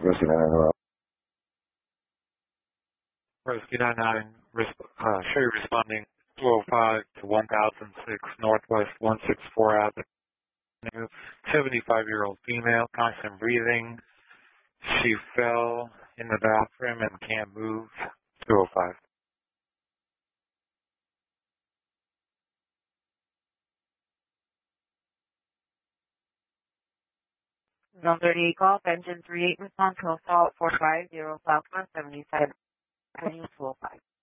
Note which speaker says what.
Speaker 1: Rescue 99.
Speaker 2: Rescue 99, show you responding 205 to 1006 Northwest 164 Avenue. 75-year-old female, constant breathing. She fell in the bathroom and can't move. 205.
Speaker 3: 138 call, engine 38, response to assault 450 Southwest 77 Avenue 205.